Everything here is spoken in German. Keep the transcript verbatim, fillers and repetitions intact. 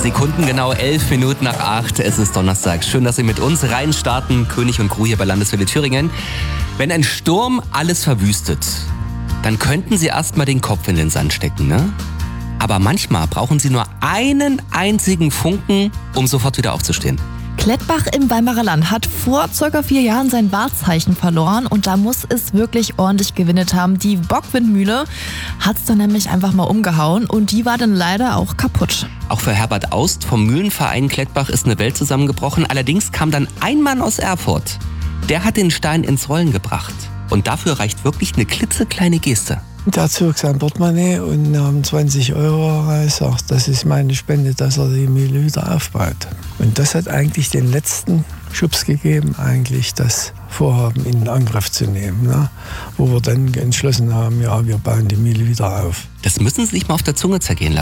Sekunden genau elf Minuten nach acht. Es ist Donnerstag. Schön, dass Sie mit uns reinstarten. König und Crew hier bei Landeswelle Thüringen. Wenn ein Sturm alles verwüstet, dann könnten Sie erstmal den Kopf in den Sand stecken, ne? Aber manchmal brauchen Sie nur einen einzigen Funken, um sofort wieder aufzustehen. Klettbach im Weimarer Land hat vor circa vier Jahren sein Wahrzeichen verloren und da muss es wirklich ordentlich gewinnet haben. Die Bockwindmühle hat es dann nämlich einfach mal umgehauen und die war dann leider auch kaputt. Auch für Herbert Aust vom Mühlenverein Klettbach ist eine Welt zusammengebrochen. Allerdings kam dann ein Mann aus Erfurt. Der hat den Stein ins Rollen gebracht. Und dafür reicht wirklich eine klitzekleine Geste. Der zog sein Portemonnaie und nahm zwanzig Euro raus, sagt, das ist meine Spende, dass er die Mühle wieder aufbaut. Und das hat eigentlich den letzten Schubs gegeben, eigentlich das Vorhaben in Angriff zu nehmen. Ne? Wo wir dann entschlossen haben, ja, wir bauen die Mühle wieder auf. Das müssen Sie sich mal auf der Zunge zergehen lassen.